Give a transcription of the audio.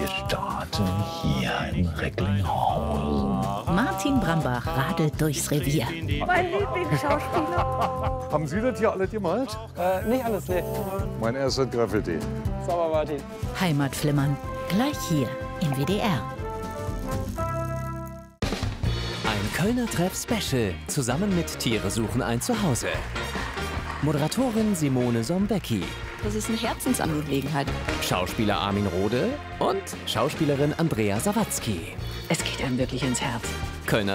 Wir starten hier in Recklinghausen. Martin Brambach radelt durchs Revier. Mein Lieblingsschauspieler. Haben Sie das hier alle gemalt? Nicht alles, nee. Mein erster Graffiti. Sauber, Martin. Heimatflimmern, gleich hier im WDR. Ein Kölner Treff-Special, zusammen mit Tiere suchen ein Zuhause. Moderatorin Simone Sombecki, Das ist eine Herzensangelegenheit. Schauspieler Armin Rohde und Schauspielerin Andrea Sawatzki. Es geht einem wirklich ins Herz. Kölner